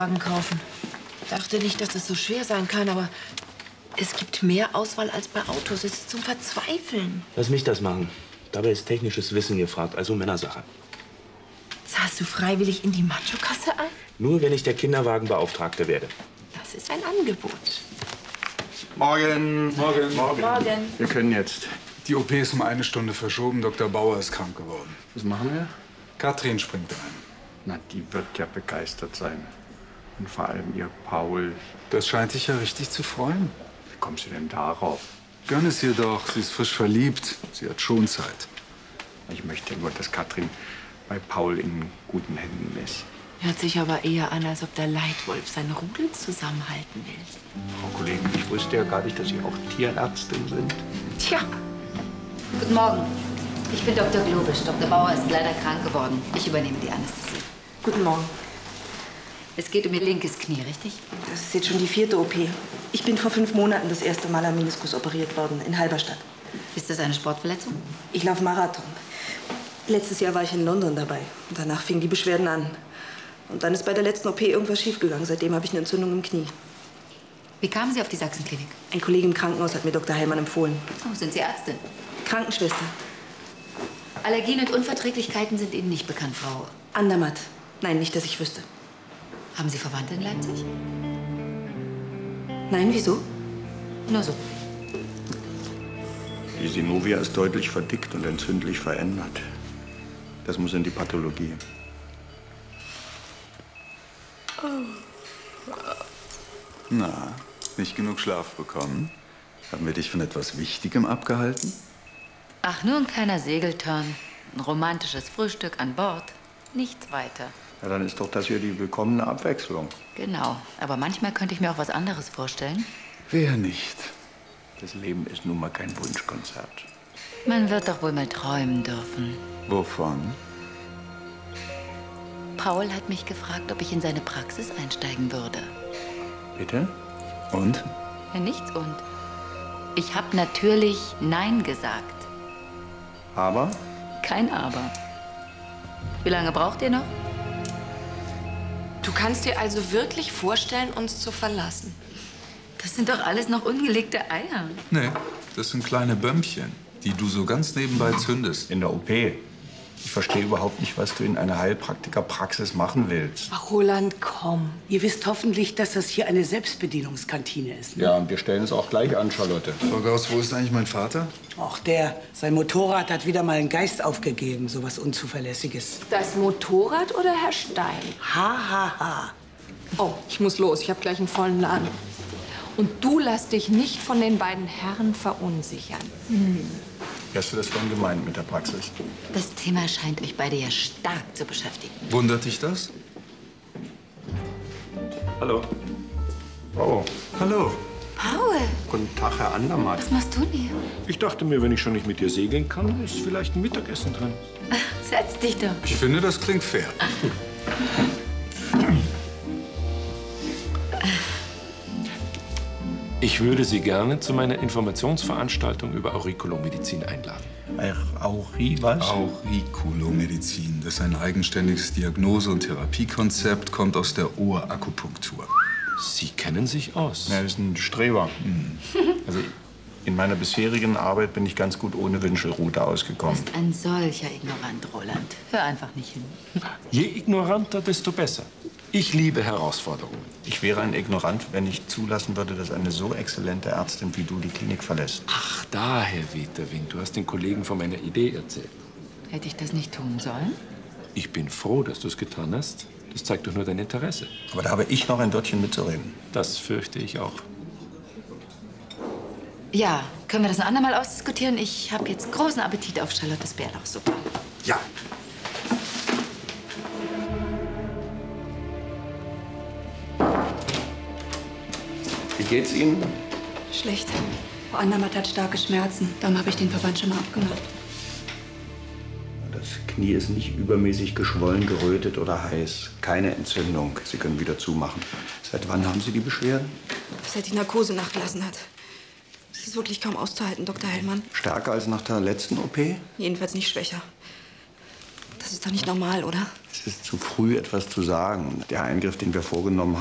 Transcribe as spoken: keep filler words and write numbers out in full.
Wagen kaufen. Dachte nicht, dass es so schwer sein kann, aber es gibt mehr Auswahl als bei Autos. Es ist zum Verzweifeln. Lass mich das machen. Dabei ist technisches Wissen gefragt, also Männersache. Zahlst du freiwillig in die Macho-Kasse ein? Nur wenn ich der Kinderwagenbeauftragte werde. Das ist ein Angebot. Morgen. Morgen. Morgen. Morgen. Wir können jetzt. Die O P ist um eine Stunde verschoben. Doktor Bauer ist krank geworden. Was machen wir? Katrin springt ein. Na, die wird ja begeistert sein. Und vor allem ihr Paul. Das scheint dich ja richtig zu freuen. Wie kommst du denn darauf? Gönn es ihr doch. Sie ist frisch verliebt. Sie hat schon Zeit. Ich möchte nur, dass Katrin bei Paul in guten Händen ist. Hört sich aber eher an, als ob der Leitwolf seine Rudel zusammenhalten will. Frau Kollegin, ich wusste ja gar nicht, dass Sie auch Tierärztin sind. Tja. Guten Morgen. Ich bin Doktor Globisch. Doktor Bauer ist leider krank geworden. Ich übernehme die Anästhesie. Guten Morgen. Es geht um Ihr linkes Knie, richtig? Das ist jetzt schon die vierte O P. Ich bin vor fünf Monaten das erste Mal am Meniskus operiert worden, in Halberstadt. Ist das eine Sportverletzung? Ich laufe Marathon. Letztes Jahr war ich in London dabei. Und danach fingen die Beschwerden an. Und dann ist bei der letzten O P irgendwas schiefgegangen. Seitdem habe ich eine Entzündung im Knie. Wie kamen Sie auf die Sachsenklinik? Ein Kollege im Krankenhaus hat mir Doktor Heilmann empfohlen. Oh, sind Sie Ärztin? Krankenschwester. Allergien und Unverträglichkeiten sind Ihnen nicht bekannt, Frau? Andermatt. Nein, nicht, dass ich wüsste. Haben Sie Verwandte in Leipzig? Nein, wieso? Nur so. Die Synovia ist deutlich verdickt und entzündlich verändert. Das muss in die Pathologie. Na, nicht genug Schlaf bekommen? Haben wir dich von etwas Wichtigem abgehalten? Ach, nur ein kleiner Segeltörn. Ein romantisches Frühstück an Bord. Nichts weiter. Ja, dann ist doch das hier die willkommene Abwechslung. Genau. Aber manchmal könnte ich mir auch was anderes vorstellen. Wer nicht? Das Leben ist nun mal kein Wunschkonzert. Man wird doch wohl mal träumen dürfen. Wovon? Paul hat mich gefragt, ob ich in seine Praxis einsteigen würde. Bitte? Und? Ja, nichts und. Ich habe natürlich Nein gesagt. Aber? Kein Aber. Wie lange braucht ihr noch? Du kannst dir also wirklich vorstellen, uns zu verlassen? Das sind doch alles noch ungelegte Eier. Nee, das sind kleine Bömmchen, die du so ganz nebenbei zündest. In der O P. Ich verstehe überhaupt nicht, was du in einer Heilpraktikerpraxis machen willst. Ach, Roland, komm. Ihr wisst hoffentlich, dass das hier eine Selbstbedienungskantine ist. Ne? Ja, und wir stellen es auch gleich an, Charlotte. Frau Gauss, wo ist eigentlich mein Vater? Ach, der, sein Motorrad hat wieder mal einen Geist aufgegeben, so was Unzuverlässiges. Das Motorrad oder Herr Stein? Ha, ha, ha. Oh, ich muss los. Ich habe gleich einen vollen Laden. Und du lass dich nicht von den beiden Herren verunsichern. Wie hast du das denn gemeint mit der Praxis? Das Thema scheint euch beide ja stark zu beschäftigen. Wundert dich das? Hallo. Oh, Hallo. Paul, guten Tag, Herr Andermatt. was machst du denn hier? Ich dachte mir, wenn ich schon nicht mit dir segeln kann, ist vielleicht ein Mittagessen drin. Setz dich doch. Ich finde, das klingt fair. Ich würde Sie gerne zu meiner Informationsveranstaltung über Auriculomedizin einladen. Auri, was? Auriculomedizin. Das ist ein eigenständiges Diagnose- und Therapiekonzept, kommt aus der Ohrakupunktur. Sie kennen sich aus. Ja, das ist ein Streber. Hm. Also in meiner bisherigen Arbeit bin ich ganz gut ohne Wünschelrute Du ausgekommen. bist ein solcher Ignorant, Roland. Hör einfach nicht hin. Je ignoranter, desto besser. Ich liebe Herausforderungen. Ich wäre ein Ignorant, wenn ich zulassen würde, dass eine so exzellente Ärztin wie du die Klinik verlässt. Ach, da, Herr Weterwing, du hast den Kollegen von meiner Idee erzählt. Hätte ich das nicht tun sollen? Ich bin froh, dass du es getan hast. Das zeigt doch nur dein Interesse. Aber da habe ich noch ein Wörtchen mitzureden. Das fürchte ich auch. Ja, können wir das ein andermal ausdiskutieren? Ich habe jetzt großen Appetit auf Charlottes Bärlauchsuppe. Ja. Wie geht's Ihnen? Schlecht. Frau Andermatt hat starke Schmerzen. Darum habe ich den Verband schon mal abgemacht. Das Knie ist nicht übermäßig geschwollen, gerötet oder heiß. Keine Entzündung. Sie können wieder zumachen. Seit wann haben Sie die Beschwerden? Seit die Narkose nachgelassen hat. Es ist wirklich kaum auszuhalten, Doktor Heilmann. Stärker als nach der letzten O P? Jedenfalls nicht schwächer. Das ist doch nicht normal, oder? Es ist zu früh, etwas zu sagen. Der Eingriff, den wir vorgenommen haben,